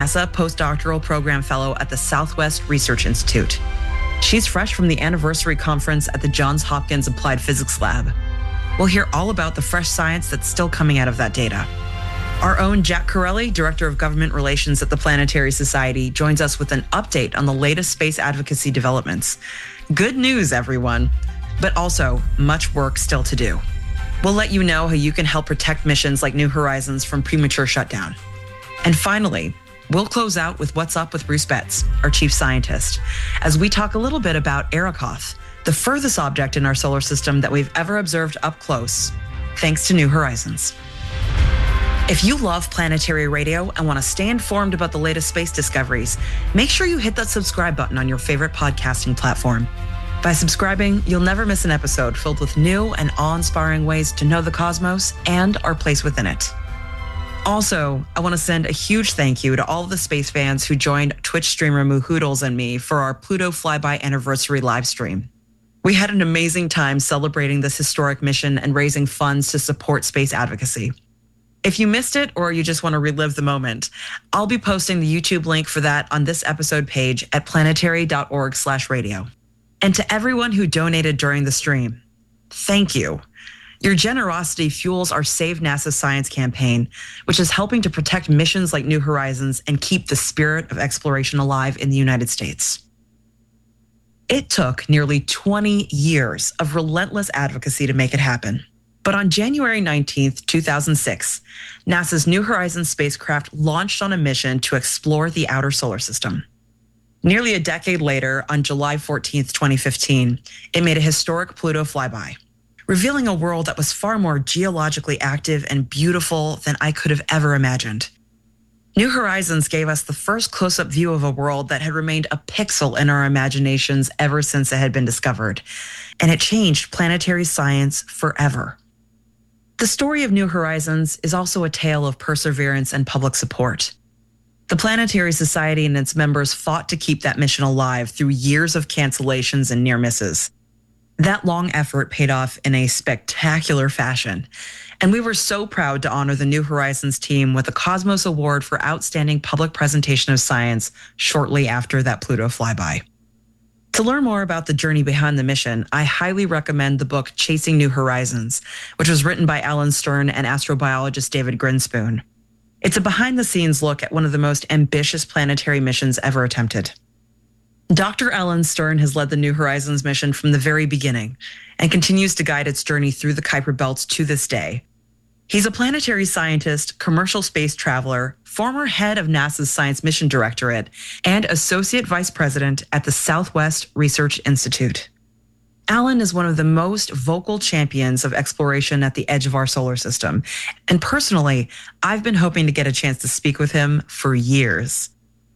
NASA postdoctoral program fellow at the Southwest Research Institute. She's fresh from the anniversary conference at the Johns Hopkins Applied Physics Lab. We'll hear all about the fresh science that's still coming out of that data. Our own Jack Corelli, Director of Government Relations at the Planetary Society, joins us with an update on the latest space advocacy developments. Good news, everyone, but also much work still to do. We'll let you know how you can help protect missions like New Horizons from premature shutdown. And finally, we'll close out with What's Up with Bruce Betts, our chief scientist, as we talk a little bit about Arrokoth, the furthest object in our solar system that we've ever observed up close, thanks to New Horizons. If you love Planetary Radio and want to stay informed about the latest space discoveries, make sure you hit that subscribe button on your favorite podcasting platform. By subscribing, you'll never miss an episode filled with new and awe-inspiring ways to know the cosmos and our place within it. Also, I want to send a huge thank you to all of the space fans who joined Twitch streamer Moohoodles and me for our Pluto Flyby Anniversary live stream. We had an amazing time celebrating this historic mission and raising funds to support space advocacy. If you missed it or you just want to relive the moment, I'll be posting the YouTube link for that on this episode page at planetary.org/radio. And to everyone who donated during the stream, thank you. Your generosity fuels our Save NASA Science campaign, which is helping to protect missions like New Horizons and keep the spirit of exploration alive in the United States. It took nearly 20 years of relentless advocacy to make it happen. But on January 19th, 2006, NASA's New Horizons spacecraft launched on a mission to explore the outer solar system. Nearly a decade later, on July 14th, 2015, it made a historic Pluto flyby, revealing a world that was far more geologically active and beautiful than I could have ever imagined. New Horizons gave us the first close-up view of a world that had remained a pixel in our imaginations ever since it had been discovered, and it changed planetary science forever. The story of New Horizons is also a tale of perseverance and public support. The Planetary Society and its members fought to keep that mission alive through years of cancellations and near misses. That long effort paid off in a spectacular fashion, and we were so proud to honor the New Horizons team with a Cosmos Award for Outstanding Public Presentation of Science shortly after that Pluto flyby. To learn more about the journey behind the mission, I highly recommend the book Chasing New Horizons, which was written by Alan Stern and astrobiologist David Grinspoon. It's a behind-the-scenes look at one of the most ambitious planetary missions ever attempted. Dr. Alan Stern has led the New Horizons mission from the very beginning and continues to guide its journey through the Kuiper Belts to this day. He's a planetary scientist, commercial space traveler, former head of NASA's Science Mission Directorate, and associate vice president at the Southwest Research Institute. Alan is one of the most vocal champions of exploration at the edge of our solar system. And personally, I've been hoping to get a chance to speak with him for years.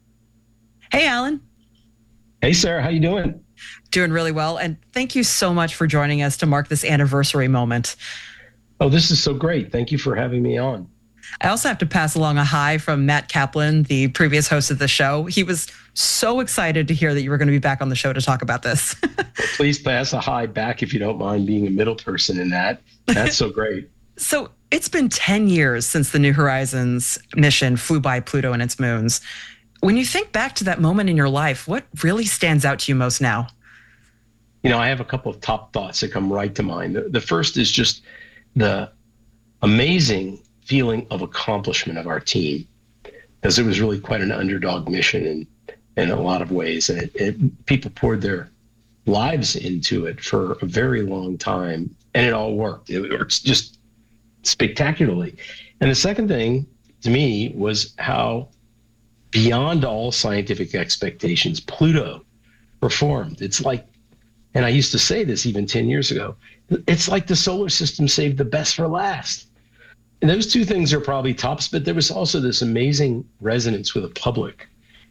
Hey, Alan. Hey, Sarah, how you doing? Doing really well. And thank you so much for joining us to mark this anniversary moment. Oh, this is so great. Thank you for having me on. I also have to pass along a hi from Matt Kaplan, the previous host of the show. He was so excited to hear that you were going to be back on the show to talk about this. Well, please pass a hi back if you don't mind being a middle person in that. That's so great. So it's been 10 years since the New Horizons mission flew by Pluto and its moons. When you think back to that moment in your life, what really stands out to you most now? You know, I have a couple of top thoughts that come right to mind. The first is just the amazing feeling of accomplishment of our team, because it was really quite an underdog mission in a lot of ways. And people poured their lives into it for a very long time, and it all worked. It works just spectacularly. And the second thing to me was how beyond all scientific expectations, Pluto performed. It's like, and I used to say this even 10 years ago, it's like the solar system saved the best for last. And those two things are probably tops, but there was also this amazing resonance with the public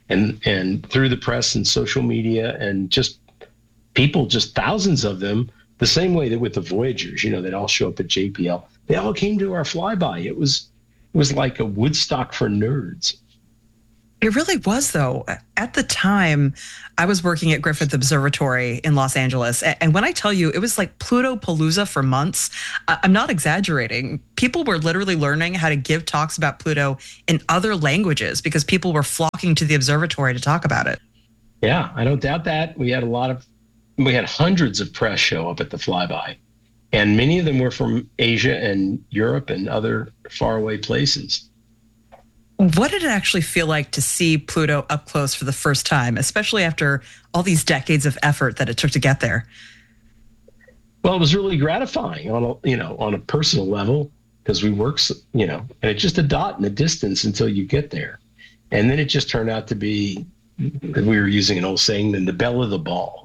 and through the press and social media and just people, just thousands of them, the same way that with the Voyagers, you know, they'd all show up at JPL. They all came to our flyby. It was like a Woodstock for nerds. It really was, though. At the time, I was working at Griffith Observatory in Los Angeles. And when I tell you, it was like Pluto Palooza for months. I'm not exaggerating. People were literally learning how to give talks about Pluto in other languages because people were flocking to the observatory to talk about it. Yeah, I don't doubt that. We had hundreds of press show up at the flyby, and many of them were from Asia and Europe and other faraway places. What did it actually feel like to see Pluto up close for the first time, especially after all these decades of effort that it took to get there? Well, it was really gratifying on a personal level because we work, and it's just a dot in the distance until you get there. And then it just turned out to be, we were using an old saying, the belle of the ball,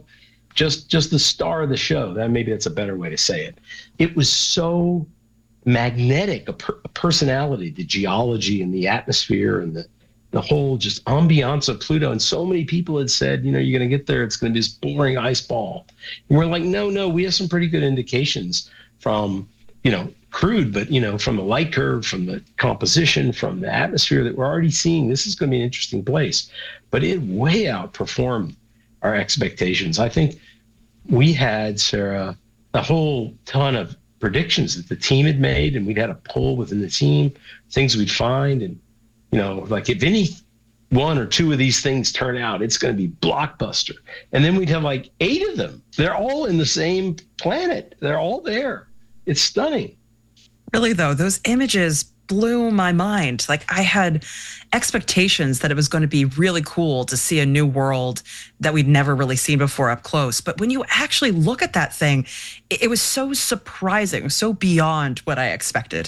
just the star of the show. Maybe that's a better way to say it. It was so magnetic, a personality, the geology and the atmosphere and the whole just ambiance of Pluto. And so many people had said, you're going to get there, it's going to be this boring ice ball. And we're like, no, we have some pretty good indications from, crude, but, from the light curve, from the composition, from the atmosphere that we're already seeing, this is going to be an interesting place. But it way outperformed our expectations. I think we had, Sarah, a whole ton of predictions that the team had made, and we'd had a poll within the team, things we'd find. And, like if any one or two of these things turn out, it's going to be blockbuster. And then we'd have like 8 of them. They're all in the same planet. They're all there. It's stunning. Really, though, those images blew my mind. Like I had expectations that it was going to be really cool to see a new world that we'd never really seen before up close. But when you actually look at that thing, it was so surprising, so beyond what I expected.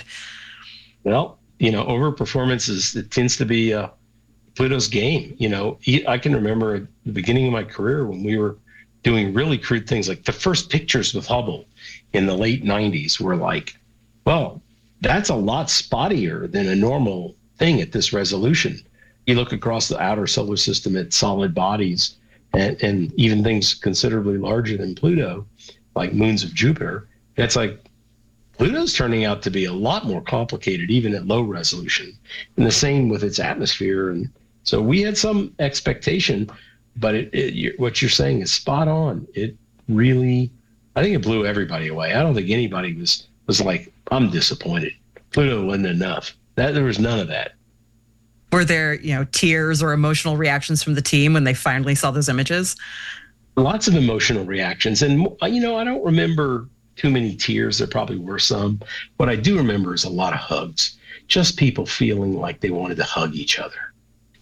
Well, overperformance it tends to be Pluto's game. I can remember at the beginning of my career when we were doing really crude things, like the first pictures with Hubble in the late 90s were like, well, that's a lot spottier than a normal thing at this resolution. You look across the outer solar system at solid bodies and even things considerably larger than Pluto, like moons of Jupiter. It's like Pluto's turning out to be a lot more complicated, even at low resolution. And the same with its atmosphere. And so we had some expectation, but what you're saying is spot on. It really, I think it blew everybody away. I don't think anybody was like, I'm disappointed. Pluto wasn't enough. There was none of that. Were there, tears or emotional reactions from the team when they finally saw those images? Lots of emotional reactions. And, I don't remember too many tears. There probably were some. What I do remember is a lot of hugs, just people feeling like they wanted to hug each other.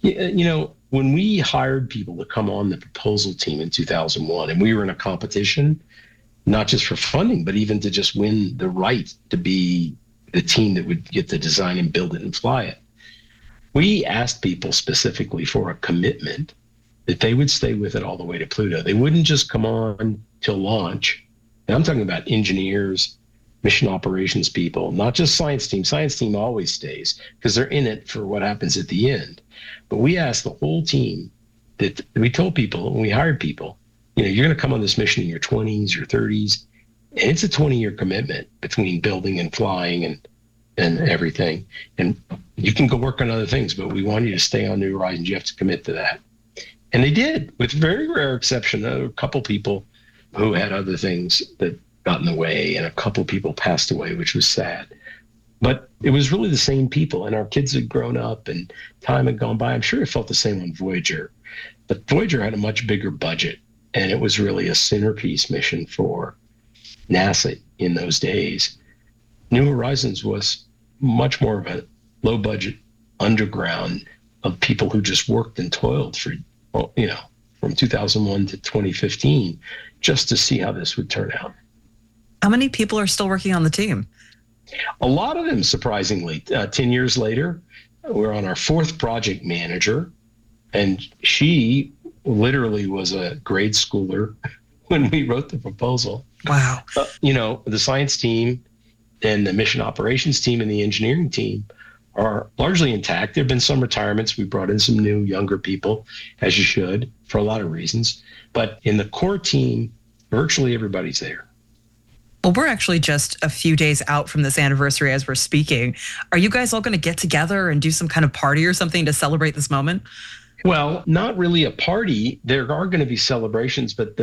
When we hired people to come on the proposal team in 2001, and we were in a competition, not just for funding, but even to just win the right to be the team that would get the design and build it and fly it. We asked people specifically for a commitment that they would stay with it all the way to Pluto. They wouldn't just come on till launch. And I'm talking about engineers, mission operations people, not just science team. Science team always stays because they're in it for what happens at the end. But we asked the whole team, that we told people when we hired people, you're going to come on this mission in your 20s, your 30s, and it's a 20-year commitment between building and flying and everything. And you can go work on other things, but we want you to stay on New Horizons. You have to commit to that. And they did, with very rare exception. A couple people who had other things that got in the way, and a couple people passed away, which was sad. But it was really the same people, and our kids had grown up and time had gone by. I'm sure it felt the same on Voyager. But Voyager had a much bigger budget, and it was really a centerpiece mission for NASA in those days. New Horizons was much more of a low budget underground of people who just worked and toiled for, from 2001 to 2015, just to see how this would turn out. How many people are still working on the team? A lot of them, surprisingly. 10 years later, we're on our 4th project manager, and she literally was a grade schooler when we wrote the proposal. Wow. The science team and the mission operations team and the engineering team are largely intact. There have been some retirements. We brought in some new, younger people, as you should, for a lot of reasons. But in the core team, virtually everybody's there. Well, we're actually just a few days out from this anniversary as we're speaking. Are you guys all going to get together and do some kind of party or something to celebrate this moment? Well, not really a party. There are going to be celebrations, but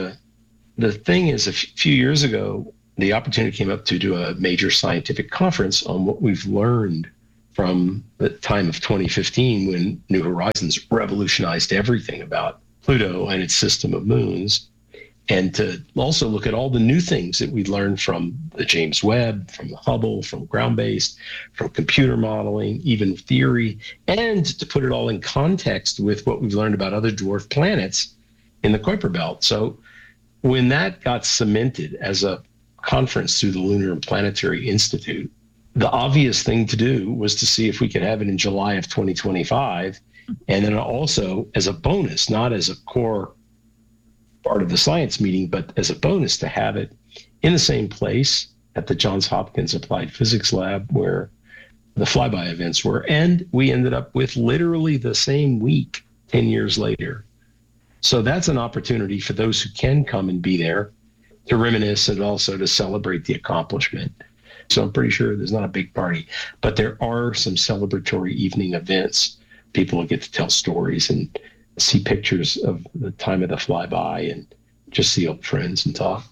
the thing is, a few years ago, the opportunity came up to do a major scientific conference on what we've learned from the time of 2015 when New Horizons revolutionized everything about Pluto and its system of moons, and to also look at all the new things that we learned from the James Webb, from the Hubble, from ground-based, from computer modeling, even theory, and to put it all in context with what we've learned about other dwarf planets in the Kuiper Belt. So when that got cemented as a conference through the Lunar and Planetary Institute, the obvious thing to do was to see if we could have it in July of 2025. And then also as a bonus, not as a core part of the science meeting, but as a bonus to have it in the same place at the Johns Hopkins Applied Physics Lab where the flyby events were. And we ended up with literally the same week, 10 years later. So that's an opportunity for those who can come and be there to reminisce and also to celebrate the accomplishment. So I'm pretty sure there's not a big party, but there are some celebratory evening events. People will get to tell stories and see pictures of the time of the flyby and just see old friends and talk.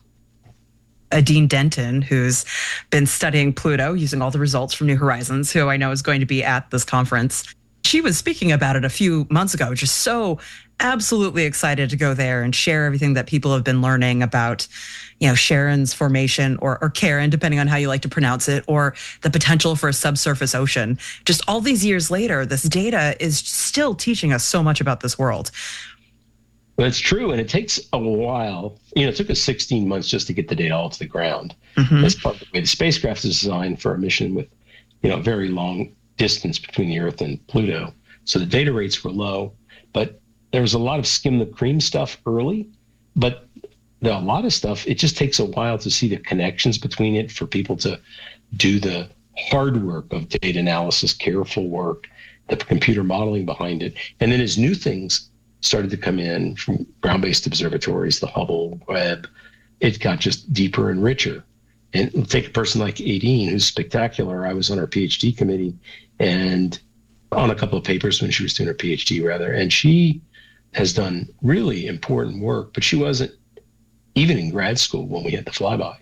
Adine Denton, who's been studying Pluto using all the results from New Horizons, who I know is going to be at this conference. She was speaking about it a few months ago, just so absolutely excited to go there and share everything that people have been learning about, Charon's formation or Charon, depending on how you like to pronounce it, or the potential for a subsurface ocean. Just all these years later, this data is still teaching us so much about this world. That's true. And it takes a while. It took us 16 months just to get the data all to the ground. Mm-hmm. That's part of the way the spacecraft is designed for a mission with, very long distance between the Earth and Pluto. So the data rates were low, but there was a lot of skim the cream stuff early, but a lot of stuff, it just takes a while to see the connections between it for people to do the hard work of data analysis, careful work, the computer modeling behind it. And then as new things started to come in from ground-based observatories, the Hubble, Webb, it got just deeper and richer. And take a person like Adine, who's spectacular. I was on her PhD committee and on a couple of papers when she was doing her PhD, rather. And she has done really important work, but she wasn't even in grad school when we had the flyby.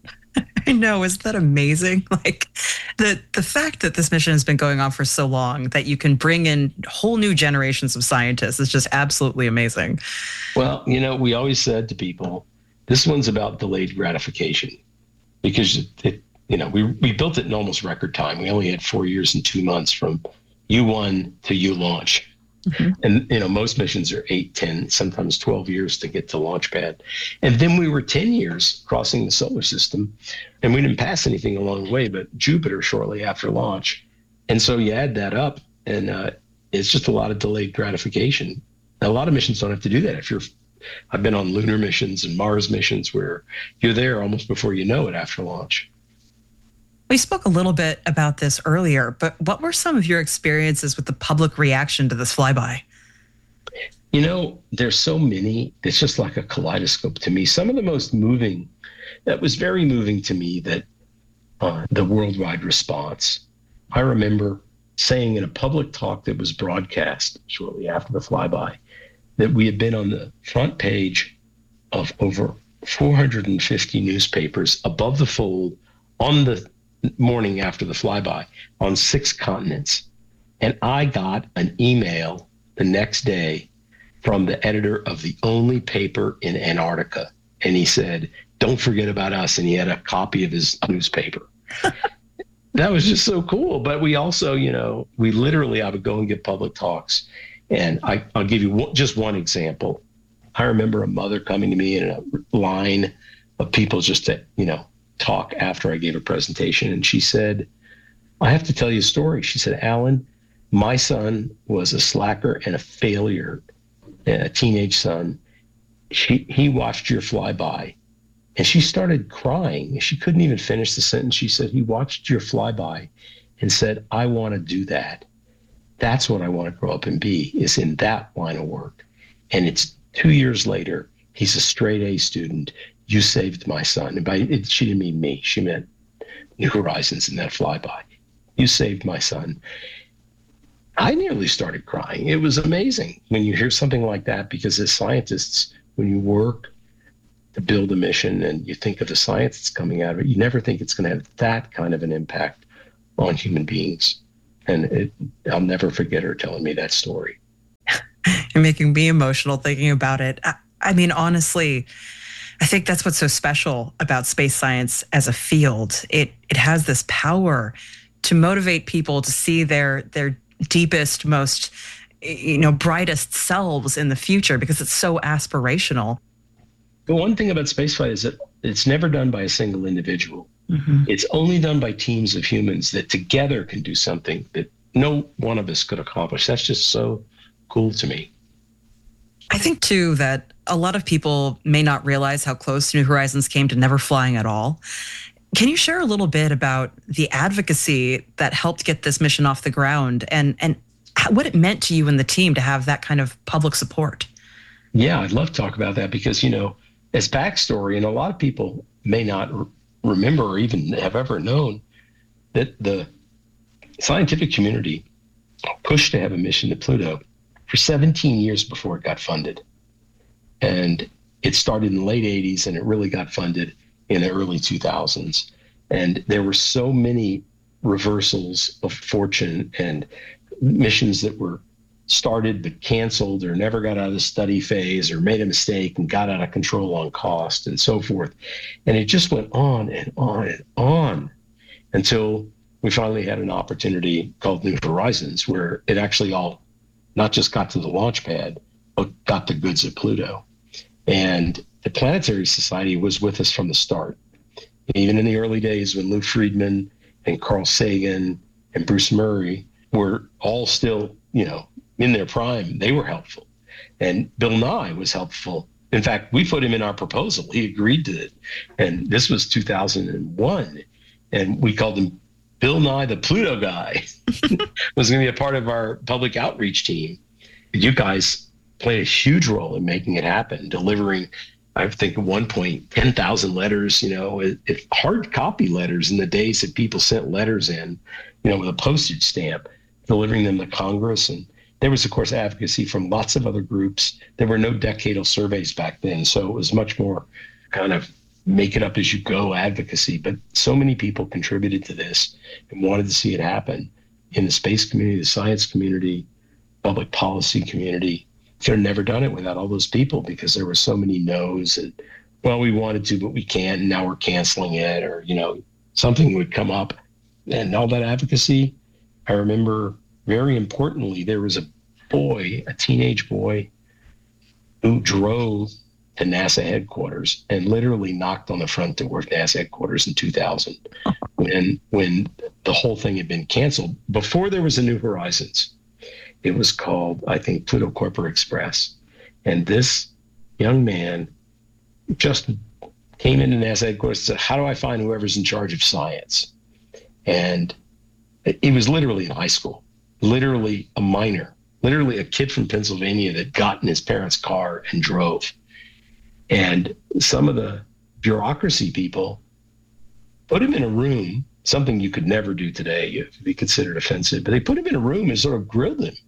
I know, isn't that amazing? Like the fact that this mission has been going on for so long that you can bring in whole new generations of scientists is just absolutely amazing. Well, we always said to people, this one's about delayed gratification because we built it in almost record time. We only had 4 years and 2 months from U1 to U launch. Mm-hmm. And, most missions are 8, 10, sometimes 12 years to get to launch pad. And then we were 10 years crossing the solar system and we didn't pass anything along the way, but Jupiter shortly after launch. And so you add that up and it's just a lot of delayed gratification. Now, a lot of missions don't have to do that. I've been on lunar missions and Mars missions where you're there almost before you know it after launch. We spoke a little bit about this earlier, but what were some of your experiences with the public reaction to this flyby? There's so many. It's just like a kaleidoscope to me. Some of the most moving, that was very moving to me, that the worldwide response. I remember saying in a public talk that was broadcast shortly after the flyby that we had been on the front page of over 450 newspapers above the fold on the morning after the flyby on 6 continents. And I got an email the next day from the editor of the only paper in Antarctica. And he said, don't forget about us. And he had a copy of his newspaper. That was just so cool. But we also, we literally, I would go and give public talks. And I'll give you just one example. I remember a mother coming to me in a line of people just to, talk after I gave a presentation. And she said, I have to tell you a story. She said, Alan, my son was a slacker and a failure, a teenage son. He watched your flyby and she started crying. She couldn't even finish the sentence. She said, he watched your flyby and said, I want to do that. That's what I want to grow up and be, is in that line of work. And it's 2 years later, he's a straight A student you saved my son. And she didn't mean me. She meant New Horizons and that flyby. You saved my son. I nearly started crying. It was amazing when you hear something like that, because as scientists, when you work to build a mission and you think of the science that's coming out of it, you never think it's going to have that kind of an impact on human beings. And I'll never forget her telling me that story. You're making me emotional thinking about it. I mean, honestly, I think that's what's so special about space science as a field. It has this power to motivate people to see their deepest, most, brightest selves in the future, because it's so aspirational. The one thing about spaceflight is that it's never done by a single individual. Mm-hmm. It's only done by teams of humans that together can do something that no one of us could accomplish. That's just so cool to me. I think, too, that a lot of people may not realize how close New Horizons came to never flying at all. Can you share a little bit about the advocacy that helped get this mission off the ground and what it meant to you and the team to have that kind of public support? Yeah, I'd love to talk about that because, as backstory, and a lot of people may not remember or even have ever known that the scientific community pushed to have a mission to Pluto for 17 years before it got funded. And it started in the late 80s and it really got funded in the early 2000s. And there were so many reversals of fortune and missions that were started but canceled or never got out of the study phase or made a mistake and got out of control on cost and so forth. And it just went on and on and on until we finally had an opportunity called New Horizons, where it actually all not just got to the launch pad, but got the goods at Pluto. And the Planetary Society was with us from the start. Even in the early days when Lou Friedman and Carl Sagan and Bruce Murray were all still, in their prime, they were helpful. And Bill Nye was helpful. In fact, we put him in our proposal. He agreed to it. And this was 2001. And we called him Bill Nye, the Pluto guy, was going to be a part of our public outreach team. You guys played a huge role in making it happen, delivering, I think at one point, 10,000 letters, hard copy letters in the days that people sent letters in, with a postage stamp, delivering them to Congress. And there was, of course, advocacy from lots of other groups. There were no decadal surveys back then, so it was much more kind of make it up as you go advocacy. But so many people contributed to this and wanted to see it happen in the space community, the science community, public policy community. Could have never done it without all those people because there were so many no's and, well, we wanted to, but we can't, and now we're canceling it, or, something would come up. And all that advocacy, I remember very importantly, there was a teenage boy who drove to NASA headquarters and literally knocked on the front door of NASA headquarters in 2000 when the whole thing had been canceled. Before there was a New Horizons, it was called, I think, Pluto Corporate Express. And this young man just came into NASA headquarters and said, how do I find whoever's in charge of science? And he was literally in high school, literally a minor, literally a kid from Pennsylvania that got in his parents' car and drove. And some of the bureaucracy people put him in a room, something you could never do today, you could be considered offensive, but they put him in a room and sort of grilled him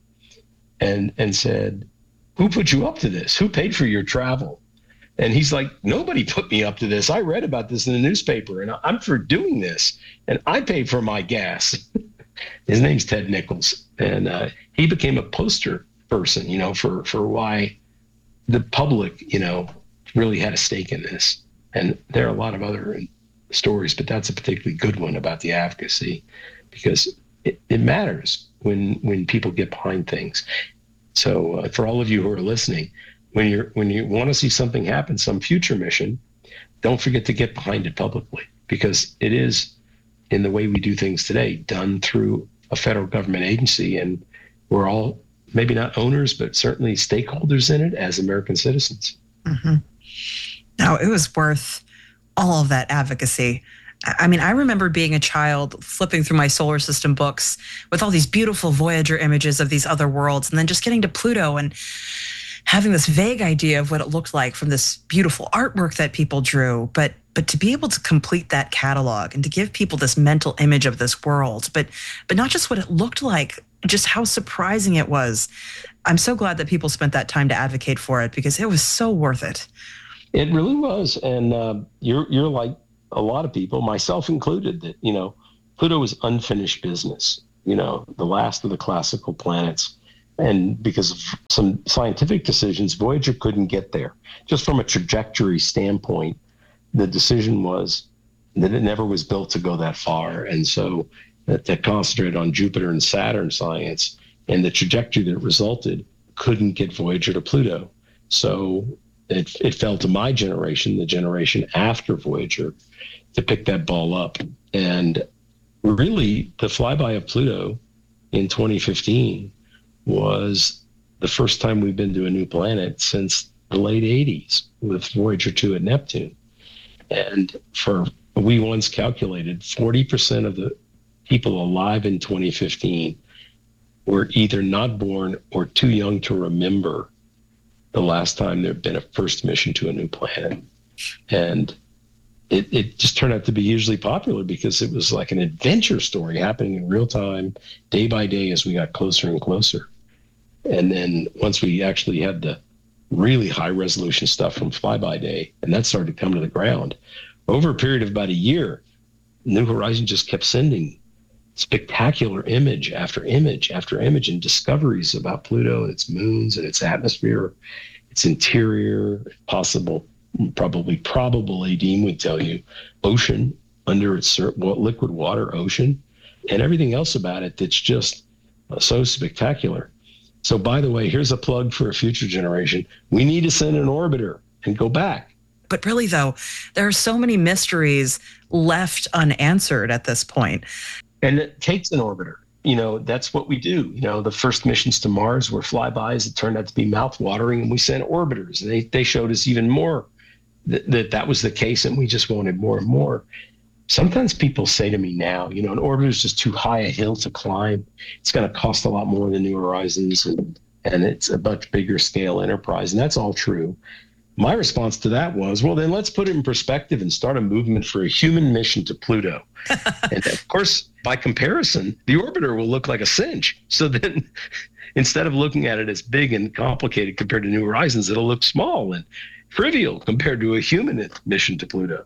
and said, who put you up to this? Who paid for your travel? And he's like, nobody put me up to this. I read about this in the newspaper and I'm for doing this. And I paid for my gas. His name's Ted Nichols. And he became a poster person, for why the public, really had a stake in this. And there are a lot of other stories, but that's a particularly good one about the advocacy because it matters when people get behind things. So for all of you who are listening, when you want to see something happen, some future mission, don't forget to get behind it publicly because it is, in the way we do things today, done through a federal government agency, and we're all maybe not owners, but certainly stakeholders in it as American citizens. Mm-hmm. Now, it was worth all of that advocacy. I mean, I remember being a child flipping through my solar system books with all these beautiful Voyager images of these other worlds, and then just getting to Pluto and having this vague idea of what it looked like from this beautiful artwork that people drew, but to be able to complete that catalog and to give people this mental image of this world, but not just what it looked like, just how surprising it was. I'm so glad that people spent that time to advocate for it, because it was so worth it. It really was. And you're like a lot of people, myself included, that, Pluto was unfinished business, the last of the classical planets. And because of some scientific decisions, Voyager couldn't get there. Just from a trajectory standpoint, the decision was that it never was built to go that far. And so that concentrated on Jupiter and Saturn science, and the trajectory that resulted couldn't get Voyager to Pluto. So it fell to my generation, the generation after Voyager, to pick that ball up. And really, the flyby of Pluto in 2015 was the first time we've been to a new planet since the late 80s with Voyager 2 at Neptune. And we once calculated 40% of the people alive in 2015 were either not born or too young to remember the last time there had been a first mission to a new planet. And it just turned out to be hugely popular because it was like an adventure story happening in real time, day by day, as we got closer and closer. And then once we actually had the really high resolution stuff from Flyby Day, and that started to come to the ground, over a period of about a year, New Horizons just kept sending spectacular image after image after image and discoveries about Pluto and its moons and its atmosphere, its interior, probable, Dean would tell you, ocean under its liquid water ocean, and everything else about it that's just so spectacular. So, by the way, here's a plug for a future generation. We need to send an orbiter and go back. But really, though, there are so many mysteries left unanswered at this point. And it takes an orbiter. That's what we do. The first missions to Mars were flybys. It turned out to be mouth-watering, and we sent orbiters. And they showed us even more that was the case, and we just wanted more and more. Sometimes people say to me now, an orbiter is just too high a hill to climb. It's going to cost a lot more than New Horizons, and it's a much bigger scale enterprise. And that's all true. My response to that was, well, then let's put it in perspective and start a movement for a human mission to Pluto. And of course, by comparison, the orbiter will look like a cinch. So then instead of looking at it as big and complicated compared to New Horizons, it'll look small and trivial compared to a human mission to Pluto.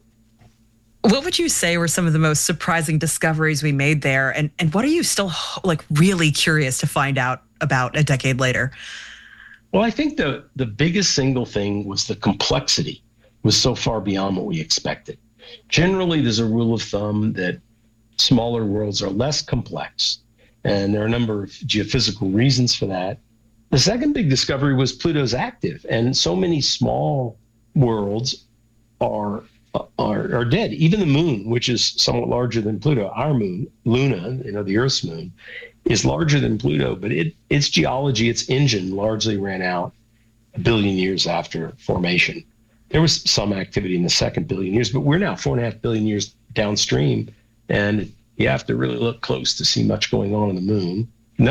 What would you say were some of the most surprising discoveries we made there? And what are you still really curious to find out about a decade later? Well, I think the biggest single thing was the complexity was so far beyond what we expected. Generally, there's a rule of thumb that smaller worlds are less complex, and there are a number of geophysical reasons for that. The second big discovery was Pluto's active, and so many small worlds are dead. Even the moon, which is somewhat larger than Pluto, our moon, Luna, the Earth's moon, is larger than Pluto, but its geology, its engine largely ran out 1 billion years after formation. There was some activity in the second billion years, but we're now 4.5 billion years downstream, and you have to really look close to see much going on in the moon.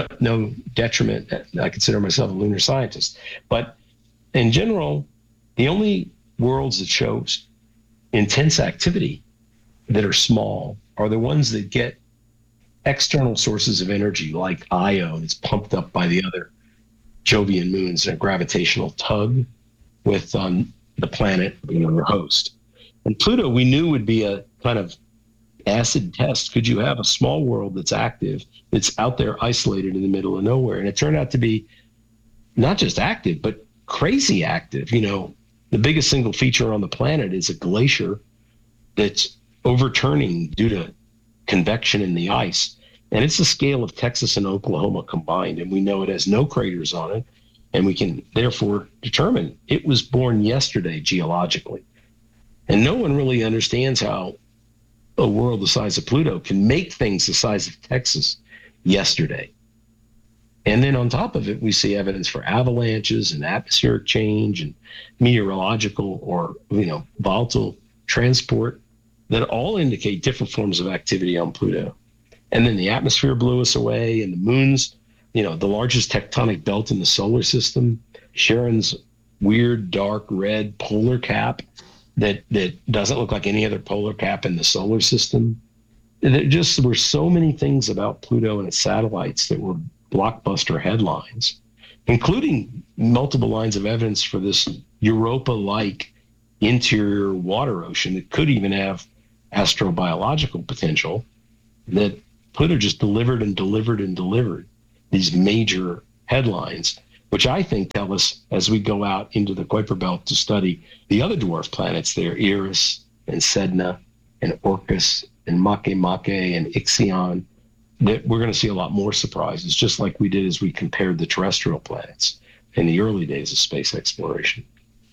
No detriment. I consider myself a lunar scientist, but in general, the only worlds that show intense activity that are small are the ones that get external sources of energy, like Io, that's pumped up by the other Jovian moons in a gravitational tug with the planet being your host. And Pluto, we knew, would be a kind of acid test. Could you have a small world that's active, that's out there isolated in the middle of nowhere? And it turned out to be not just active, but crazy active. The biggest single feature on the planet is a glacier that's overturning due to convection in the ice. And it's the scale of Texas and Oklahoma combined. And we know it has no craters on it. And we can therefore determine it was born yesterday geologically. And no one really understands how a world the size of Pluto can make things the size of Texas yesterday. And then on top of it, we see evidence for avalanches and atmospheric change and meteorological or, volatile transport that all indicate different forms of activity on Pluto. And then the atmosphere blew us away, and the moons the largest tectonic belt in the solar system, Charon's weird, dark red polar cap that doesn't look like any other polar cap in the solar system. There just were so many things about Pluto and its satellites that were blockbuster headlines, including multiple lines of evidence for this Europa-like interior water ocean that could even have astrobiological potential, that Pluto just delivered and delivered and delivered these major headlines, which I think tell us as we go out into the Kuiper Belt to study the other dwarf planets there, Eris and Sedna and Orcus and Makemake and Ixion, that we're going to see a lot more surprises, just like we did as we compared the terrestrial planets in the early days of space exploration.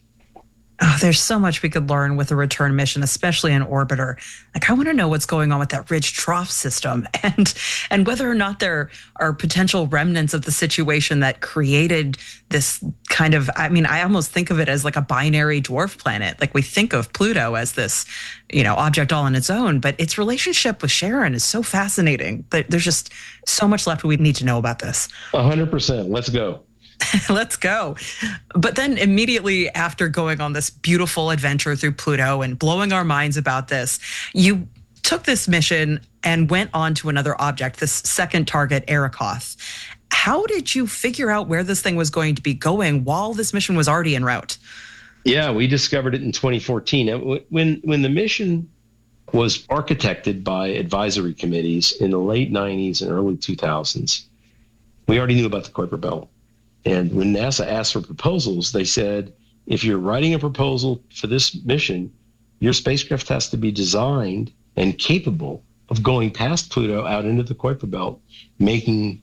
Oh, there's so much we could learn with a return mission, especially in orbiter. Like, I want to know what's going on with that ridge trough system and whether or not there are potential remnants of the situation that created this kind of, I almost think of it as like a binary dwarf planet. Like, we think of Pluto as this, object all on its own, but its relationship with Charon is so fascinating. But there's just so much left we need to know about this. 100%. Let's go. Let's go. But then immediately after going on this beautiful adventure through Pluto and blowing our minds about this, you took this mission and went on to another object, this second target, Arrokoth. How did you figure out where this thing was going to be going while this mission was already en route? Yeah, we discovered it in 2014. When the mission was architected by advisory committees in the late 90s and early 2000s, we already knew about the Kuiper Belt. And when NASA asked for proposals, they said, if you're writing a proposal for this mission, your spacecraft has to be designed and capable of going past Pluto out into the Kuiper Belt, making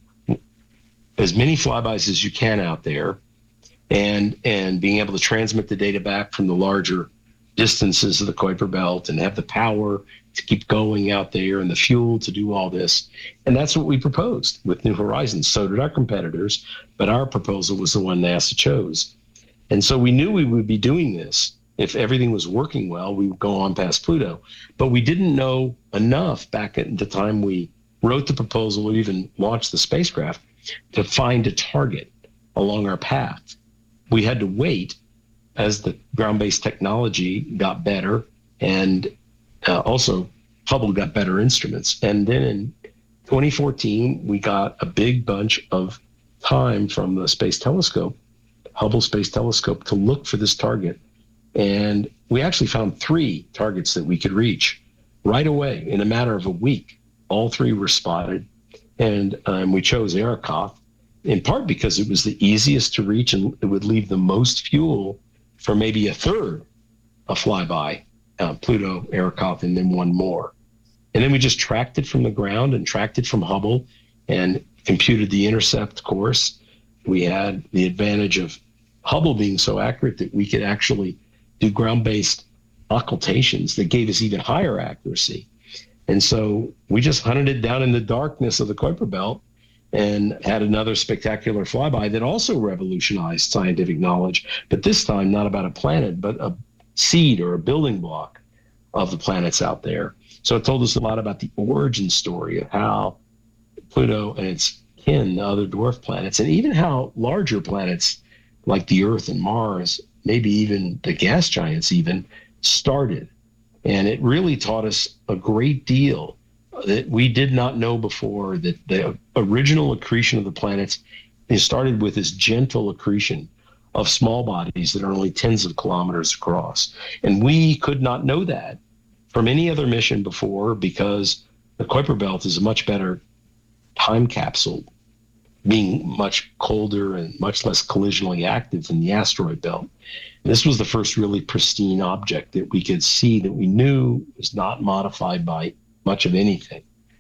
as many flybys as you can out there, and being able to transmit the data back from the larger distances of the Kuiper Belt and have the power to keep going out there and the fuel to do all this. And that's what we proposed with New Horizons. So did our competitors, but our proposal was the one NASA chose. And so we knew we would be doing this. If everything was working well, we would go on past Pluto. But we didn't know enough back at the time we wrote the proposal or even launched the spacecraft to find a target along our path. We had to wait as the ground-based technology got better, and also Hubble got better instruments. And then in 2014, we got a big bunch of time from the Space Telescope, Hubble Space Telescope, to look for this target. And we actually found 3 targets that we could reach right away in a matter of a week. All 3 were spotted, and we chose Arrokoth, in part because it was the easiest to reach and it would leave the most fuel for maybe a third a flyby, Pluto, Arrokoth, and then one more. And then we just tracked it from the ground and tracked it from Hubble and computed the intercept course. We had the advantage of Hubble being so accurate that we could actually do ground-based occultations that gave us even higher accuracy. And so we just hunted it down in the darkness of the Kuiper Belt and had another spectacular flyby that also revolutionized scientific knowledge, but this time not about a planet, but a seed or a building block of the planets out there. So it told us a lot about the origin story of how Pluto and its kin, the other dwarf planets, and even how larger planets like the Earth and Mars, maybe even the gas giants even, started. And it really taught us a great deal that we did not know before, that the original accretion of the planets started with this gentle accretion of small bodies that are only tens of kilometers across. And we could not know that from any other mission before, because the Kuiper Belt is a much better time capsule, being much colder and much less collisionally active than the asteroid belt. This was the first really pristine object that we could see that we knew was not modified by much of anything.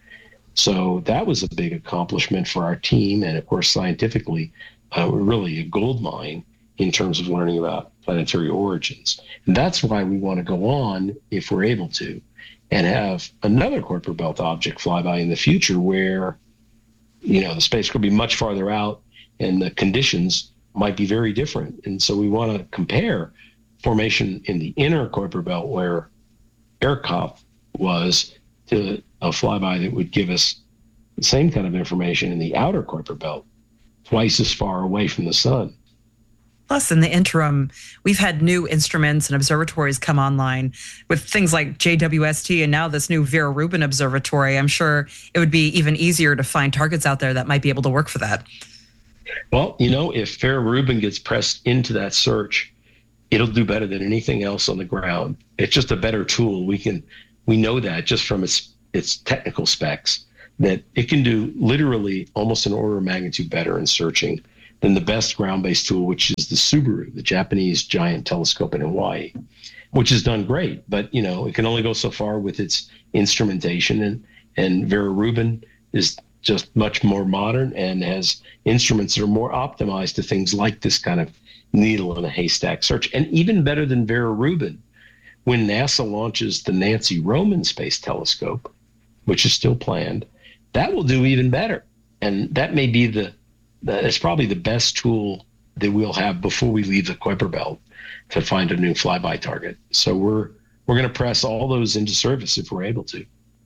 So that was a big accomplishment for our team. And of course, scientifically, we're really a gold mine in terms of learning about planetary origins. And that's why we want to go on, if we're able to, and have another Kuiper Belt object flyby in the future where, the space could be much farther out and the conditions might be very different. And so we want to compare formation in the inner Kuiper Belt where Arrokoth was to a flyby that would give us the same kind of information in the outer Kuiper Belt twice as far away from the sun. Plus, in the interim, we've had new instruments and observatories come online with things like JWST and now this new Vera Rubin Observatory. I'm sure it would be even easier to find targets out there that might be able to work for that. Well, if Vera Rubin gets pressed into that search, it'll do better than anything else on the ground. It's just a better tool. We know that just from its technical specs, that it can do literally almost an order of magnitude better in searching than the best ground-based tool, which is the Subaru, the Japanese giant telescope in Hawaii, which has done great. But, it can only go so far with its instrumentation. And Vera Rubin is just much more modern and has instruments that are more optimized to things like this kind of needle in a haystack search. And even better than Vera Rubin, when NASA launches the Nancy Roman Space Telescope, which is still planned, that will do even better. And that may be it's probably the best tool that we'll have before we leave the Kuiper Belt to find a new flyby target. So we're going to press all those into service if we're able to.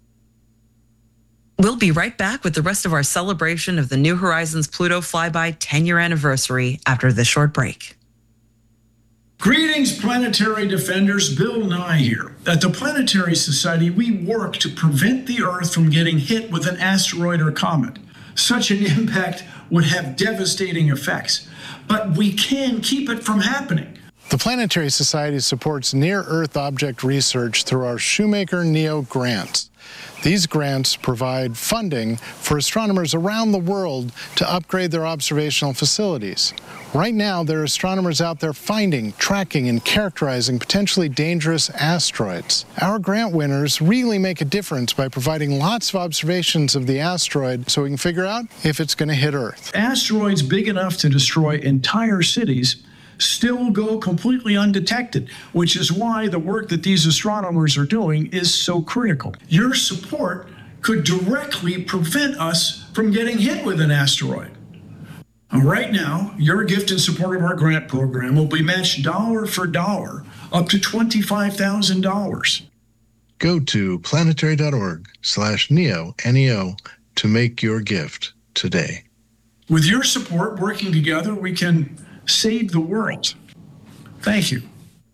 We'll be right back with the rest of our celebration of the New Horizons Pluto flyby 10-year anniversary after this short break. Greetings, planetary defenders. Bill Nye here. At the Planetary Society, we work to prevent the Earth from getting hit with an asteroid or comet. Such an impact would have devastating effects, but we can keep it from happening. The Planetary Society supports near-Earth object research through our Shoemaker NEO grants. These grants provide funding for astronomers around the world to upgrade their observational facilities. Right now, there are astronomers out there finding, tracking, and characterizing potentially dangerous asteroids. Our grant winners really make a difference by providing lots of observations of the asteroid so we can figure out if it's going to hit Earth. Asteroids big enough to destroy entire cities still go completely undetected, which is why the work that these astronomers are doing is so critical. Your support could directly prevent us from getting hit with an asteroid. Right now, your gift in support of our grant program will be matched dollar for dollar up to $25,000. Go to planetary.org/NEO, N-E-O, to make your gift today. With your support, working together, we can save the world. Thank you.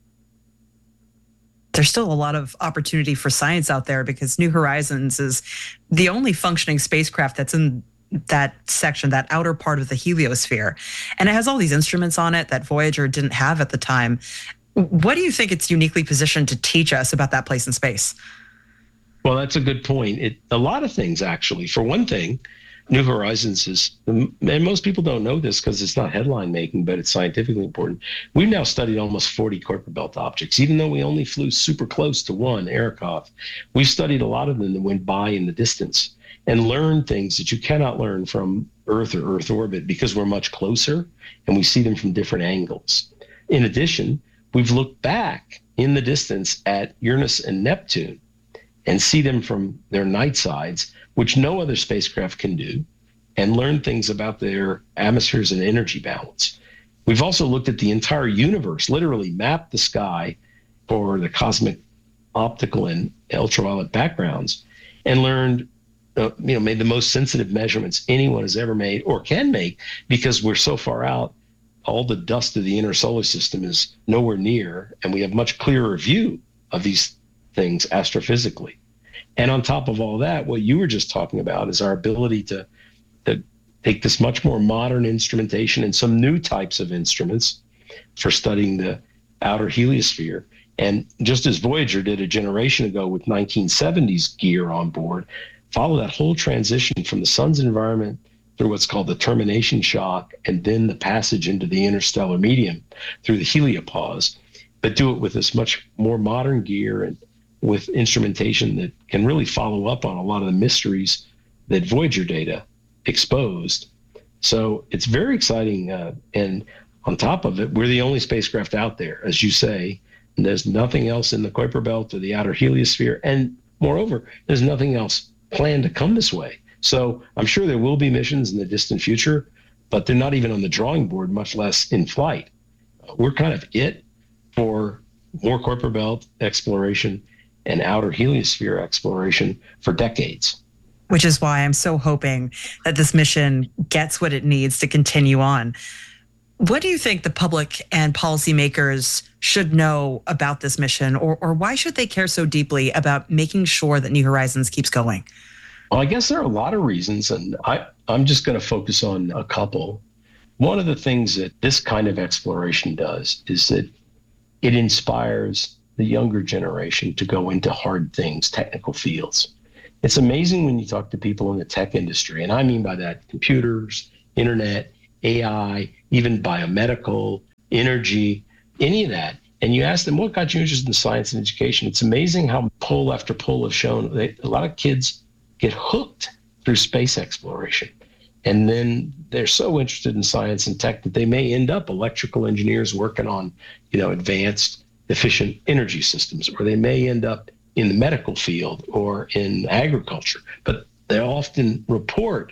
There's still a lot of opportunity for science out there because New Horizons is the only functioning spacecraft that's in that section, that outer part of the heliosphere. And it has all these instruments on it that Voyager didn't have at the time. What do you think it's uniquely positioned to teach us about that place in space? Well, that's a good point. A lot of things, actually. For one thing, New Horizons is, and most people don't know this because it's not headline making, but it's scientifically important. We've now studied almost 40 Kuiper Belt objects, even though we only flew super close to one, Arrokoth. We've studied a lot of them that went by in the distance and learned things that you cannot learn from Earth or Earth orbit because we're much closer and we see them from different angles. In addition, we've looked back in the distance at Uranus and Neptune and see them from their night sides, which no other spacecraft can do, and learn things about their atmospheres and energy balance. We've also looked at the entire universe, literally mapped the sky for the cosmic optical and ultraviolet backgrounds, and learned, made the most sensitive measurements anyone has ever made or can make, because we're so far out, all the dust of the inner solar system is nowhere near, and we have much clearer view of these things astrophysically. And on top of all that, what you were just talking about is our ability to take this much more modern instrumentation and some new types of instruments for studying the outer heliosphere. And just as Voyager did a generation ago with 1970s gear on board, follow that whole transition from the sun's environment through what's called the termination shock and then the passage into the interstellar medium through the heliopause, but do it with this much more modern gear and with instrumentation that can really follow up on a lot of the mysteries that Voyager data exposed. So it's very exciting. And on top of it, we're the only spacecraft out there, as you say, and there's nothing else in the Kuiper Belt or the outer heliosphere. And moreover, there's nothing else planned to come this way. So I'm sure there will be missions in the distant future, but they're not even on the drawing board, much less in flight. We're kind of it for more Kuiper Belt exploration and outer heliosphere exploration for decades. which is why I'm so hoping that this mission gets what it needs to continue on. What do you think the public and policymakers should know about this mission, or why should they care so deeply about making sure that New Horizons keeps going? Well, I guess there are a lot of reasons, and I'm just going to focus on a couple. One of the things that this kind of exploration does is that it inspires the younger generation to go into hard things, technical fields. It's amazing when you talk to people in the tech industry, and I mean by that computers, internet, AI, even biomedical, energy, any of that. And you ask them, what got you interested in science and education? It's amazing how poll after poll have shown that a lot of kids get hooked through space exploration. And then they're so interested in science and tech that they may end up electrical engineers working on, advanced efficient energy systems, or they may end up in the medical field or in agriculture. But they often report,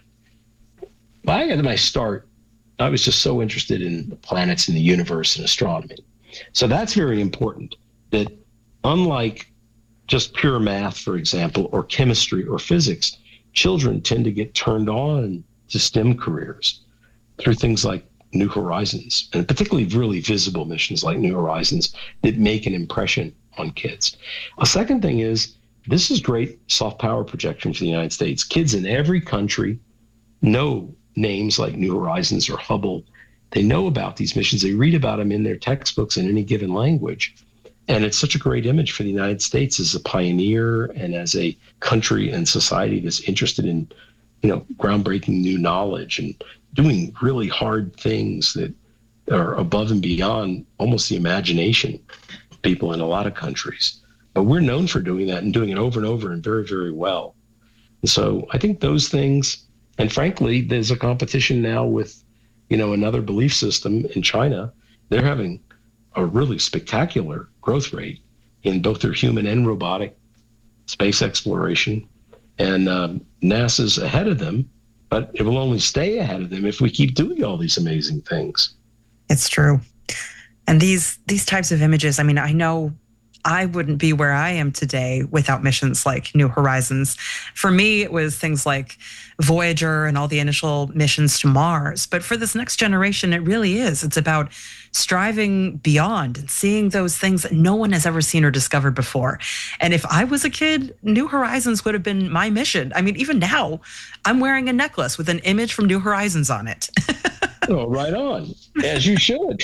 when I start, I was just so interested in the planets and the universe and astronomy. So that's very important, that unlike just pure math, for example, or chemistry or physics, children tend to get turned on to STEM careers through things like New Horizons, and particularly really visible missions like New Horizons that make an impression on kids. A second thing is, this is great soft power projection for the United States. Kids in every country know names like New Horizons or Hubble. They know about these missions. They read about them in their textbooks in any given language. And it's such a great image for the United States as a pioneer and as a country and society that's interested in, groundbreaking new knowledge and doing really hard things that are above and beyond almost the imagination of people in a lot of countries. But we're known for doing that and doing it over and over and very, very well. And so I think those things, and frankly, there's a competition now with, another belief system in China. They're having a really spectacular growth rate in both their human and robotic space exploration. And NASA's ahead of them, but it will only stay ahead of them if we keep doing all these amazing things. It's true. And these types of images, I know I wouldn't be where I am today without missions like New Horizons. For me, it was things like Voyager and all the initial missions to Mars. But for this next generation, it really is. It's about striving beyond and seeing those things that no one has ever seen or discovered before. And if I was a kid, New Horizons would have been my mission. Even now, I'm wearing a necklace with an image from New Horizons on it. Oh, right on. As you should.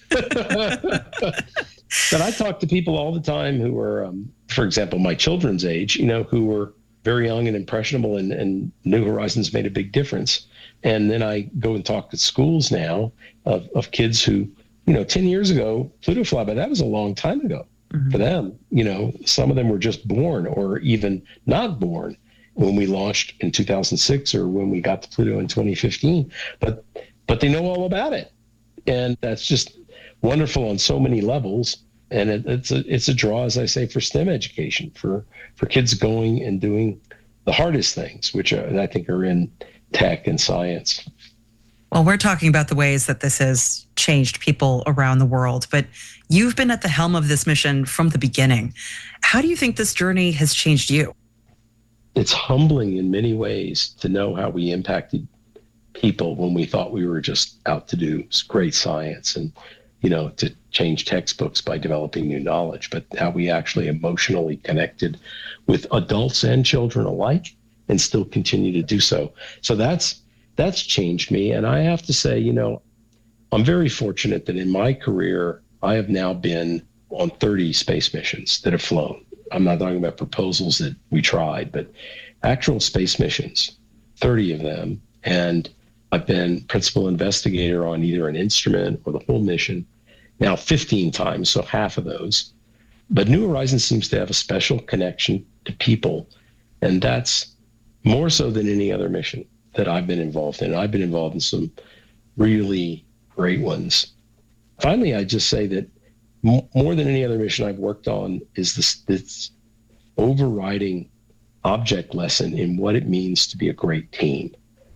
But I talk to people all the time who are, for example, my children's age, who were very young and impressionable, and New Horizons made a big difference. And then I go and talk to schools now of kids who, 10 years ago, Pluto flyby, that was a long time ago for them. Some of them were just born or even not born when we launched in 2006 or when we got to Pluto in 2015. But they know all about it. And that's just wonderful on so many levels. And it's a draw, as I say, for STEM education, for kids going and doing the hardest things, which I think are in tech and science. Well, we're talking about the ways that this has changed people around the world, but you've been at the helm of this mission from the beginning. How do you think this journey has changed you? It's humbling in many ways to know how we impacted people when we thought we were just out to do great science and, to change textbooks by developing new knowledge, but how we actually emotionally connected with adults and children alike and still continue to do so. So that's changed me. And I have to say, I'm very fortunate that in my career, I have now been on 30 space missions that have flown. I'm not talking about proposals that we tried, but actual space missions, 30 of them. And I've been principal investigator on either an instrument or the whole mission, now 15 times, so half of those. But New Horizons seems to have a special connection to people, and that's more so than any other mission that I've been involved in. I've been involved in some really great ones. Finally, I just say that more than any other mission I've worked on is this overriding object lesson in what it means to be a great team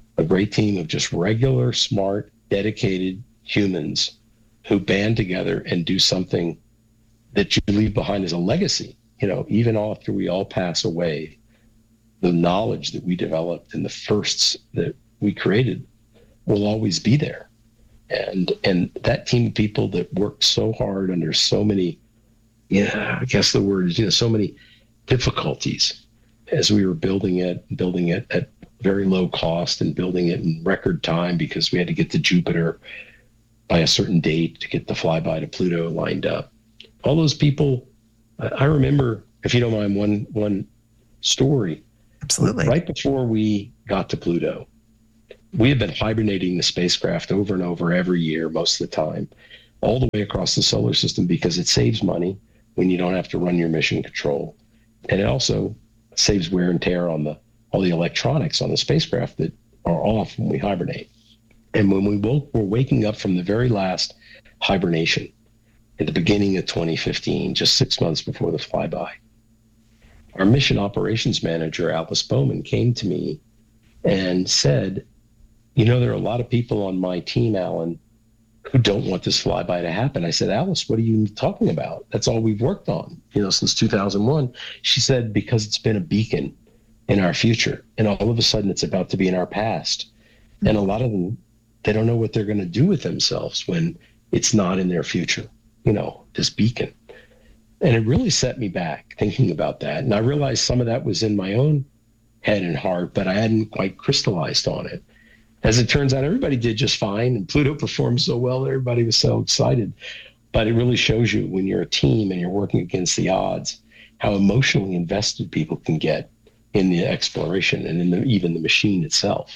of just regular, smart, dedicated humans who band together and do something that you leave behind as a legacy, even after we all pass away. the knowledge that we developed and the firsts that we created will always be there. And that team of people that worked so hard under so many, I guess the word is, so many difficulties as we were building it at very low cost and building it in record time because we had to get to Jupiter by a certain date to get the flyby to Pluto lined up. All those people, I remember, if you don't mind, one story. Absolutely. Right before we got to Pluto, we had been hibernating the spacecraft over and over every year, most of the time, all the way across the solar system because it saves money when you don't have to run your mission control. And it also saves wear and tear on all the electronics on the spacecraft that are off when we hibernate. And when we're waking up from the very last hibernation at the beginning of 2015, just 6 months before the flyby, our mission operations manager, Alice Bowman, came to me and said, there are a lot of people on my team, Alan, who don't want this flyby to happen. I said, Alice, what are you talking about? That's all we've worked on, since 2001. She said, because it's been a beacon in our future, and all of a sudden it's about to be in our past. And a lot of them, they don't know what they're going to do with themselves when it's not in their future, this beacon. And it really set me back thinking about that. And I realized some of that was in my own head and heart, but I hadn't quite crystallized on it. As it turns out, everybody did just fine, and Pluto performed so well that everybody was so excited. But it really shows you when you're a team and you're working against the odds, how emotionally invested people can get in the exploration and in even the machine itself.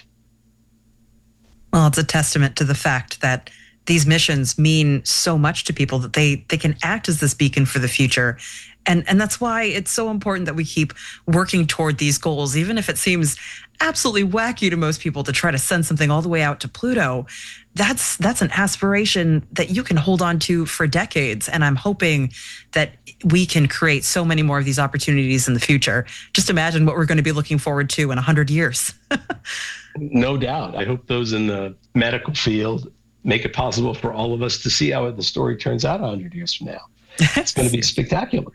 Well, it's a testament to the fact that these missions mean so much to people that they can act as this beacon for the future. And that's why it's so important that we keep working toward these goals, even if it seems absolutely wacky to most people to try to send something all the way out to Pluto. That's an aspiration that you can hold on to for decades. And I'm hoping that we can create so many more of these opportunities in the future. Just imagine what we're going to be looking forward to in 100 years. No doubt. I hope those in the medical field make it possible for all of us to see how the story turns out 100 years from now. It's going to be spectacular.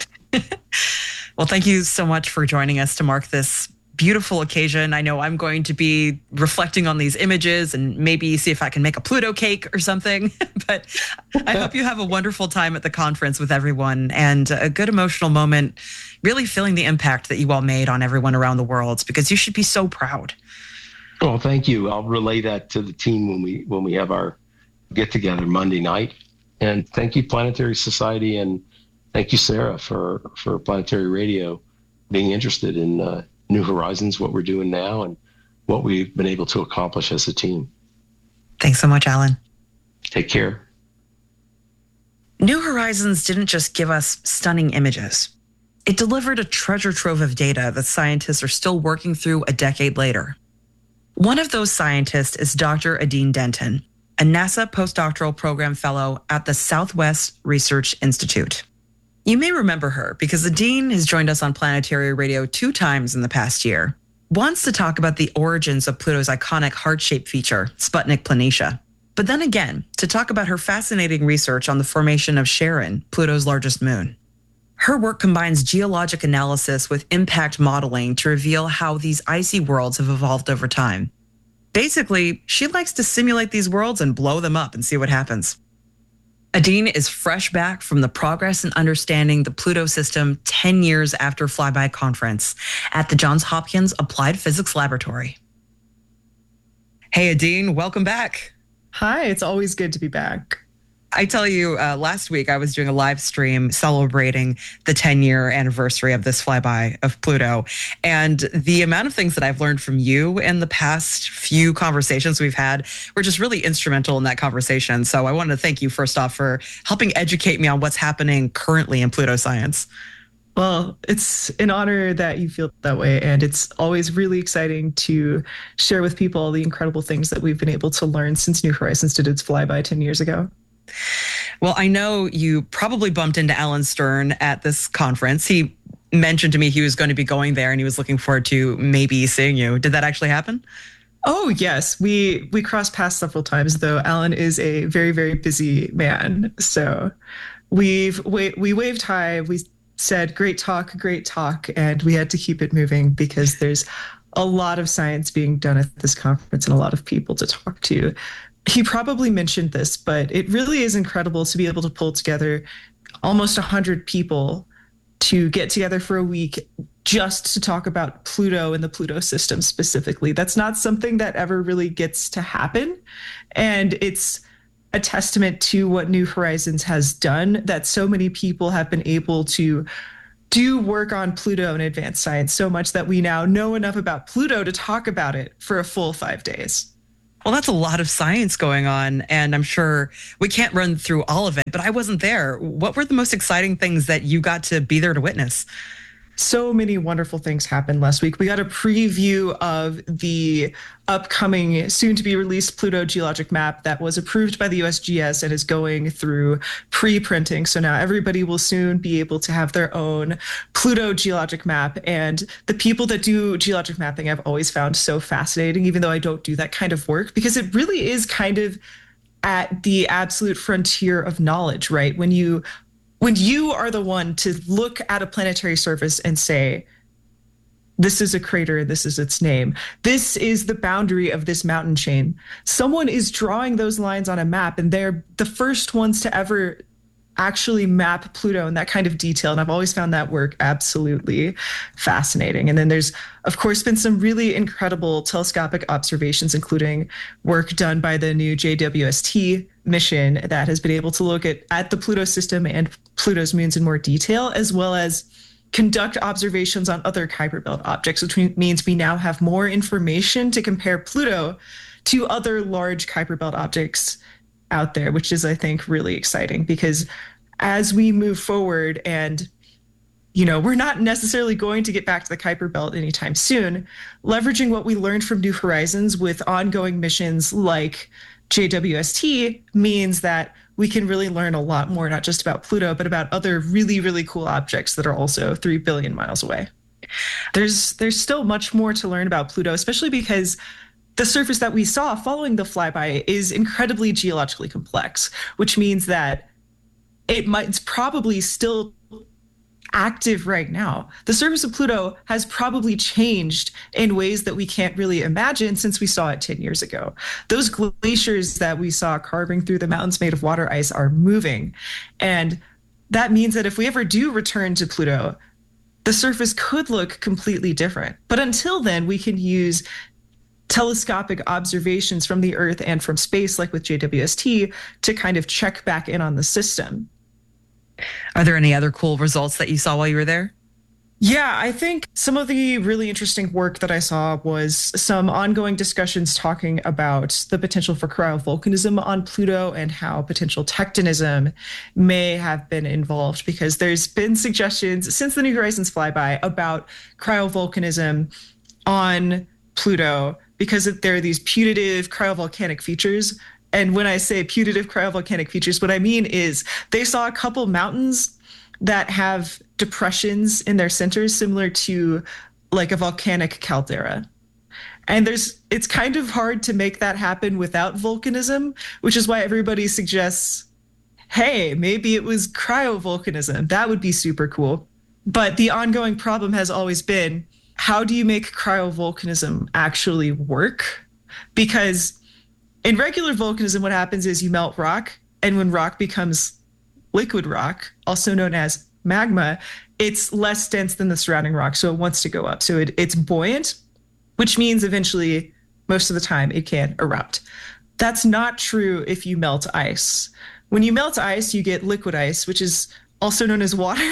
Well, thank you so much for joining us to mark this beautiful occasion. I know I'm going to be reflecting on these images and maybe see if I can make a Pluto cake or something. But I hope you have a wonderful time at the conference with everyone and a good emotional moment, really feeling the impact that you all made on everyone around the world, because you should be so proud. Oh, thank you. I'll relay that to the team when we have our get together Monday night. And thank you, Planetary Society, and thank you, Sarah, for Planetary Radio being interested in New Horizons, what we're doing now, and what we've been able to accomplish as a team. Thanks so much, Alan. Take care. New Horizons didn't just give us stunning images. It delivered a treasure trove of data that scientists are still working through a decade later. One of those scientists is Dr. Adine Denton, a NASA postdoctoral program fellow at the Southwest Research Institute. You may remember her because Adine has joined us on Planetary Radio 2 times in the past year. Once to talk about the origins of Pluto's iconic heart-shaped feature, Sputnik Planitia. But then again, to talk about her fascinating research on the formation of Charon, Pluto's largest moon. Her work combines geologic analysis with impact modeling to reveal how these icy worlds have evolved over time. Basically, she likes to simulate these worlds and blow them up and see what happens. Adine is fresh back from the Progress in Understanding the Pluto System 10 years after Flyby Conference at the Johns Hopkins Applied Physics Laboratory. Hey, Adine, welcome back. Hi, it's always good to be back. I tell you, last week I was doing a live stream celebrating the 10-year anniversary of this flyby of Pluto. And the amount of things that I've learned from you in the past few conversations we've had were just really instrumental in that conversation. So I wanted to thank you first off for helping educate me on what's happening currently in Pluto science. Well, it's an honor that you feel that way. And it's always really exciting to share with people the incredible things that we've been able to learn since New Horizons did its flyby 10 years ago. Well, I know you probably bumped into Alan Stern at this conference. He mentioned to me he was going to be going there and he was looking forward to maybe seeing you. Did that actually happen? Oh, yes. We crossed paths several times, though Alan is a very, very busy man. So we waved hi. We said, great talk. And we had to keep it moving because there's a lot of science being done at this conference and a lot of people to talk to. He probably mentioned this, but it really is incredible to be able to pull together almost 100 people to get together for a week just to talk about Pluto and the Pluto system specifically. That's not something that ever really gets to happen. And it's a testament to what New Horizons has done, that so many people have been able to do work on Pluto and advanced science so much that we now know enough about Pluto to talk about it for a full 5 days. Well, that's a lot of science going on, and I'm sure we can't run through all of it, but I wasn't there. What were the most exciting things that you got to be there to witness? So many wonderful things happened last week. We got a preview of the upcoming, soon-to-be-released Pluto geologic map that was approved by the USGS and is going through pre-printing. So now everybody will soon be able to have their own Pluto geologic map. And the people that do geologic mapping I've always found so fascinating, even though I don't do that kind of work, because it really is kind of at the absolute frontier of knowledge, right? When you are the one to look at a planetary surface and say, this is a crater, this is its name, this is the boundary of this mountain chain. Someone is drawing those lines on a map, and they're the first ones to ever actually map Pluto in that kind of detail. And I've always found that work absolutely fascinating. And then there's, of course, been some really incredible telescopic observations, including work done by the new JWST mission that has been able to look at the Pluto system and Pluto's moons in more detail, as well as conduct observations on other Kuiper Belt objects, which means we now have more information to compare Pluto to other large Kuiper Belt objects out there, which is, I think, really exciting, because as we move forward and, we're not necessarily going to get back to the Kuiper Belt anytime soon, leveraging what we learned from New Horizons with ongoing missions like JWST means that we can really learn a lot more, not just about Pluto, but about other really, really cool objects that are also 3 billion miles away. There's still much more to learn about Pluto, especially because the surface that we saw following the flyby is incredibly geologically complex, which means that it's probably still active right now. The surface of Pluto has probably changed in ways that we can't really imagine since we saw it 10 years ago. Those glaciers that we saw carving through the mountains made of water ice are moving. And that means that if we ever do return to Pluto, the surface could look completely different. But until then, we can use telescopic observations from the Earth and from space, like with JWST, to kind of check back in on the system. Are there any other cool results that you saw while you were there? Yeah, I think some of the really interesting work that I saw was some ongoing discussions talking about the potential for cryovolcanism on Pluto and how potential tectonism may have been involved, because there's been suggestions since the New Horizons flyby about cryovolcanism on Pluto, because there are these putative cryovolcanic features. And when I say putative cryovolcanic features, what I mean is they saw a couple mountains that have depressions in their centers similar to like a volcanic caldera. And it's kind of hard to make that happen without volcanism, which is why everybody suggests, hey, maybe it was cryovolcanism. That would be super cool. But the ongoing problem has always been, how do you make cryovolcanism actually work? Because in regular volcanism, what happens is you melt rock, and when rock becomes liquid rock, also known as magma, it's less dense than the surrounding rock, so it wants to go up. So it's buoyant, which means eventually, most of the time, it can erupt. That's not true if you melt ice. When you melt ice, you get liquid ice, which is also known as water.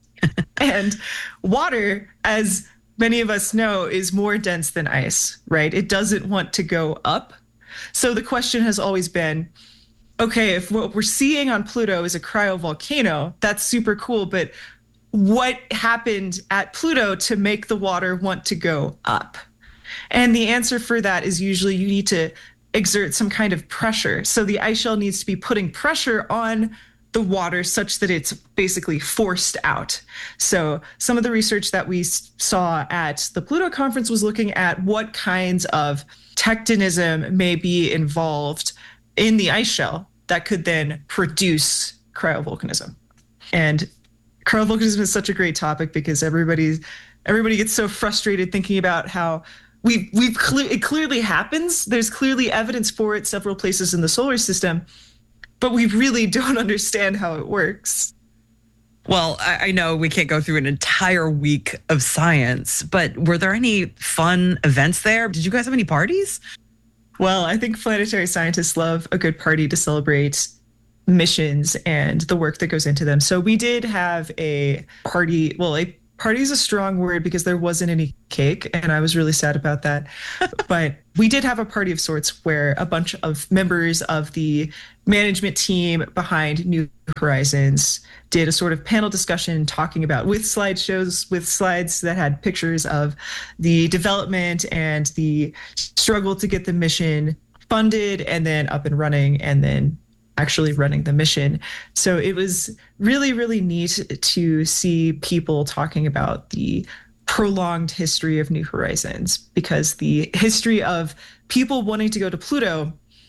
And water, as many of us know, is more dense than ice, right? It doesn't want to go up. So the question has always been, okay, if what we're seeing on Pluto is a cryovolcano, that's super cool, but what happened at Pluto to make the water want to go up? And the answer for that is usually you need to exert some kind of pressure. So the ice shell needs to be putting pressure on the water such that it's basically forced out. So some of the research that we saw at the Pluto conference was looking at what kinds of tectonism may be involved in the ice shell that could then produce cryovolcanism. And Carl, volcanism is such a great topic because everybody gets so frustrated thinking about how it clearly happens. There's clearly evidence for it several places in the solar system, but we really don't understand how it works. Well, I know we can't go through an entire week of science, but were there any fun events there? Did you guys have any parties? Well, I think planetary scientists love a good party to celebrate missions and the work that goes into them. So we did have a party. Well, a party is a strong word because there wasn't any cake, and I was really sad about that. But we did have a party of sorts where a bunch of members of the management team behind New Horizons did a sort of panel discussion talking about, with slideshows, with slides that had pictures of the development and the struggle to get the mission funded and then up and running and then actually running the mission. So it was really, really neat to see people talking about the prolonged history of New Horizons, because the history of people wanting to go to Pluto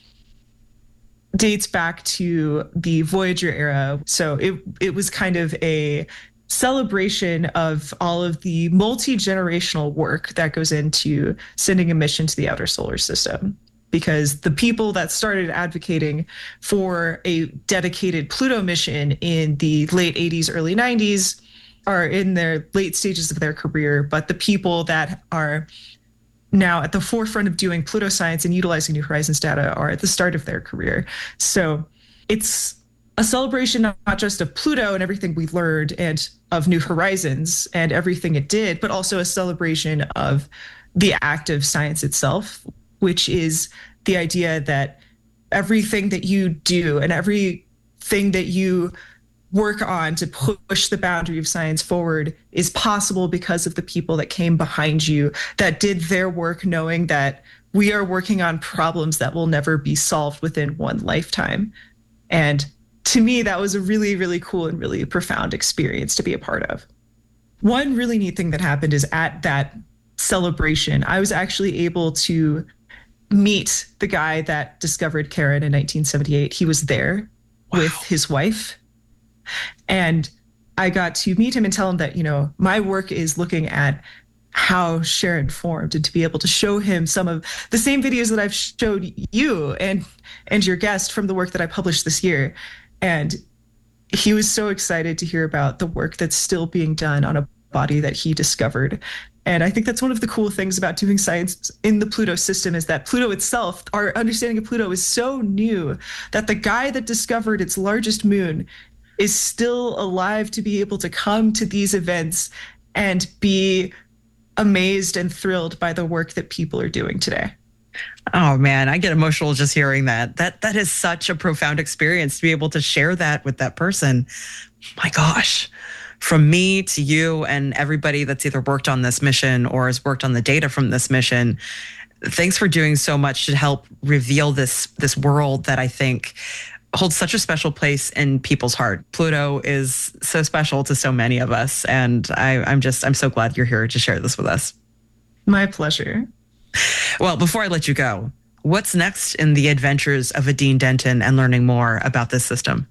dates back to the Voyager era. So it was kind of a celebration of all of the multi-generational work that goes into sending a mission to the outer solar system. Because the people that started advocating for a dedicated Pluto mission in the late 80s, early 90s are in their late stages of their career. But the people that are now at the forefront of doing Pluto science and utilizing New Horizons data are at the start of their career. So it's a celebration not just of Pluto and everything we learned and of New Horizons and everything it did, but also a celebration of the act of science itself, which is the idea that everything that you do and everything that you work on to push the boundary of science forward is possible because of the people that came behind you, that did their work knowing that we are working on problems that will never be solved within one lifetime. And to me, that was a really, really cool and really profound experience to be a part of. One really neat thing that happened is at that celebration, I was actually able to meet the guy that discovered Karen in 1978. He was there with his wife. And I got to meet him and tell him that, my work is looking at how Sharon formed, and to be able to show him some of the same videos that I've showed you and your guest from the work that I published this year. And he was so excited to hear about the work that's still being done on a body that he discovered. And I think that's one of the cool things about doing science in the Pluto system, is that Pluto itself, our understanding of Pluto is so new that the guy that discovered its largest moon is still alive to be able to come to these events and be amazed and thrilled by the work that people are doing today. Oh man, I get emotional just hearing that. That is such a profound experience to be able to share that with that person. My gosh. From me to you and everybody that's either worked on this mission or has worked on the data from this mission, thanks for doing so much to help reveal this world that I think holds such a special place in people's heart. Pluto is so special to so many of us, and I'm so glad you're here to share this with us. My pleasure. Well, before I let you go, what's next in the adventures of Adine Denton and learning more about this system?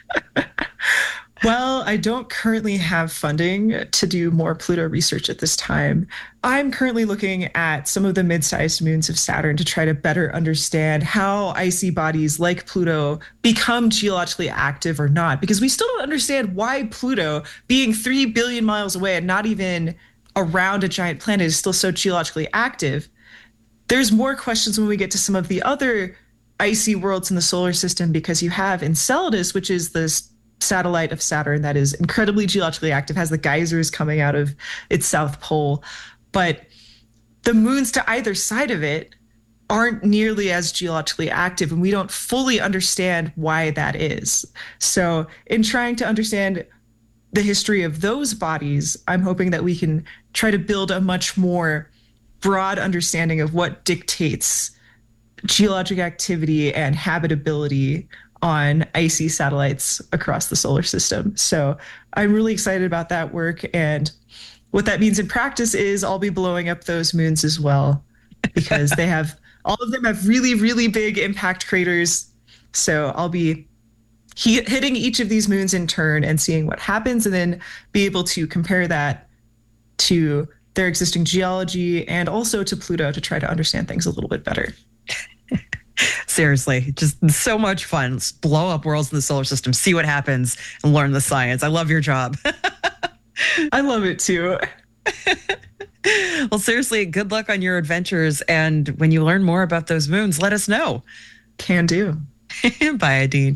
Well, I don't currently have funding to do more Pluto research at this time. I'm currently looking at some of the mid-sized moons of Saturn to try to better understand how icy bodies like Pluto become geologically active or not, because we still don't understand why Pluto, being 3 billion miles away and not even around a giant planet, is still so geologically active. There's more questions when we get to some of the other icy worlds in the solar system, because you have Enceladus, which is this satellite of Saturn that is incredibly geologically active, has the geysers coming out of its south pole. But the moons to either side of it aren't nearly as geologically active, and we don't fully understand why that is. So in trying to understand the history of those bodies, I'm hoping that we can try to build a much more broad understanding of what dictates geologic activity and habitability on icy satellites across the solar system. So I'm really excited about that work. And what that means in practice is I'll be blowing up those moons as well, because all of them have really, really big impact craters. So I'll be hitting each of these moons in turn and seeing what happens, and then be able to compare that to their existing geology and also to Pluto to try to understand things a little bit better. Seriously, just so much fun. Let's blow up worlds in the solar system, see what happens, and learn the science. I love your job. I love it too. Well, seriously, good luck on your adventures. And when you learn more about those moons, let us know. Can do. Bye, Adine.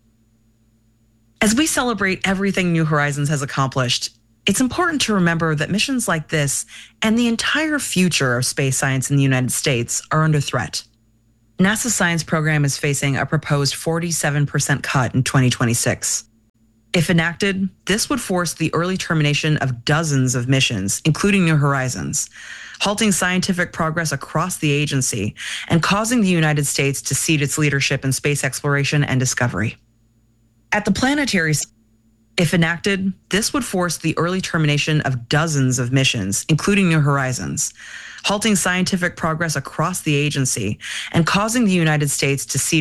As we celebrate everything New Horizons has accomplished, it's important to remember that missions like this and the entire future of space science in the United States are under threat. NASA's science program is facing a proposed 47% cut in 2026. If enacted, this would force the early termination of dozens of missions, including New Horizons, halting scientific progress across the agency and causing the United States to cede its leadership in space exploration and discovery. At the planetary, if enacted, this would force the early termination of dozens of missions, including New Horizons, halting scientific progress across the agency and causing the United States to cede